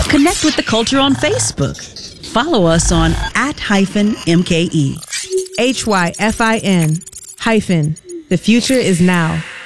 Connect with the culture on Facebook. Follow us on @-MKE. HYFIN. The future is now.